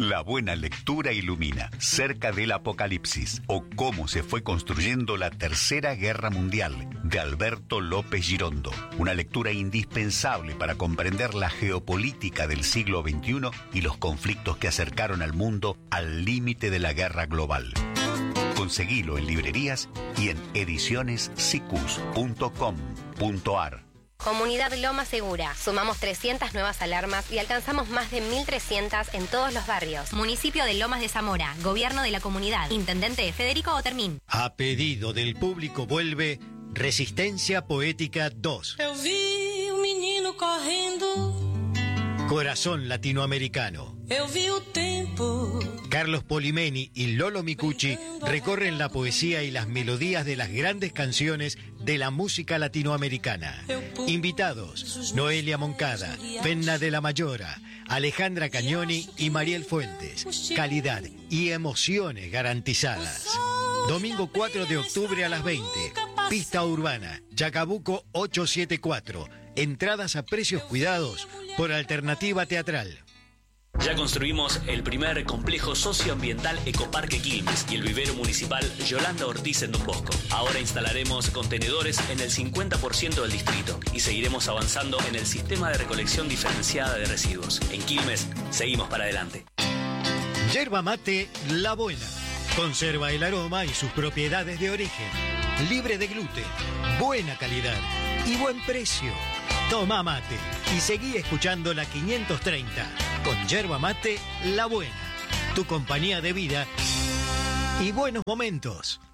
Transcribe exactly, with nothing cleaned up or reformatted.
La buena lectura ilumina, cerca del apocalipsis, o cómo se fue construyendo la Tercera Guerra Mundial, de Alberto López Girondo. Una lectura indispensable para comprender la geopolítica del siglo veintiuno y los conflictos que acercaron al mundo al límite de la guerra global. Conseguilo en librerías y en ediciones sicus punto com punto ar. Comunidad Loma Segura. Sumamos trescientas nuevas alarmas y alcanzamos más de mil trescientas en todos los barrios. Municipio de Lomas de Zamora. Gobierno de la comunidad. Intendente Federico Otermín. A pedido del público vuelve Resistencia Poética dos. Eu vi un menino correndo. Corazón latinoamericano. Eu vi o tempo. Carlos Polimeni y Lolo Micucci recorren la poesía y las melodías de las grandes canciones de la música latinoamericana. Invitados: Noelia Moncada, Penna de la Mayora, Alejandra Cañoni y Mariel Fuentes. Calidad y emociones garantizadas. Domingo cuatro de octubre a las veinte. Pista Urbana, Chacabuco ochocientos setenta y cuatro. Entradas a precios cuidados por Alternativa Teatral. Ya construimos el primer complejo socioambiental Ecoparque Quilmes y el vivero municipal Yolanda Ortiz en Don Bosco. Ahora instalaremos contenedores en el cincuenta por ciento del distrito y seguiremos avanzando en el sistema de recolección diferenciada de residuos. En Quilmes, seguimos para adelante. Yerba mate La Buena. Conserva el aroma y sus propiedades de origen. Libre de gluten, buena calidad y buen precio. Toma mate y seguí escuchando la quinientos treinta con Yerba Mate La Buena. Tu compañía de vida y buenos momentos.